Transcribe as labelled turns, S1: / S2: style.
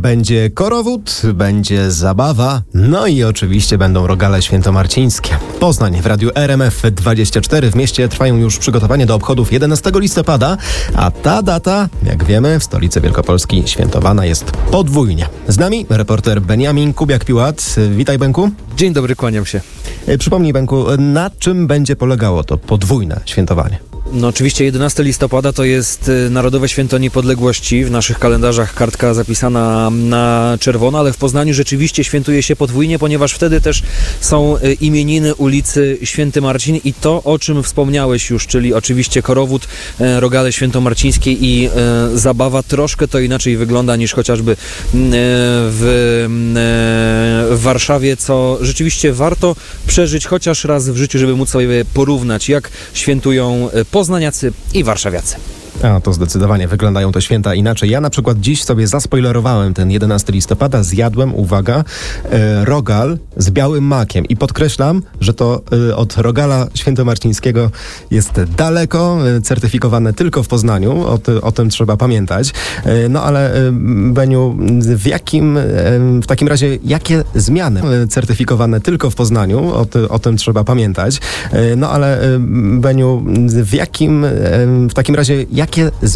S1: Będzie korowód, będzie zabawa, no i oczywiście będą rogale świętomarcińskie. Poznań w radiu RMF24. W mieście trwają już przygotowania do obchodów 11 listopada, a ta data, jak wiemy, w stolicy Wielkopolski świętowana jest podwójnie. Z nami reporter Beniamin Kubiak-Piłat. Witaj, Benku.
S2: Dzień dobry, kłaniam się.
S1: Przypomnij, Benku, na czym będzie polegało to podwójne świętowanie?
S2: No oczywiście 11 listopada to jest Narodowe Święto Niepodległości. W naszych kalendarzach kartka zapisana na czerwono, ale w Poznaniu rzeczywiście świętuje się podwójnie, ponieważ wtedy też są imieniny ulicy Święty Marcin i to, o czym wspomniałeś już, czyli oczywiście korowód, rogale świętomarcińskie i zabawa. Troszkę to inaczej wygląda niż chociażby w Warszawie, co rzeczywiście warto przeżyć chociaż raz w życiu, żeby móc sobie porównać, jak świętują poznaniacy i warszawiacy.
S1: A to zdecydowanie wyglądają te święta inaczej. Ja na przykład dziś sobie zaspoilerowałem ten 11 listopada, zjadłem, uwaga, rogal z białym makiem i podkreślam, że to od rogala świętomarcińskiego jest daleko, certyfikowane tylko w Poznaniu, o tym trzeba pamiętać. No ale Beniu, w takim razie jakie zmiany certyfikowane tylko w Poznaniu, o tym trzeba pamiętać. No ale Beniu, w takim razie jakie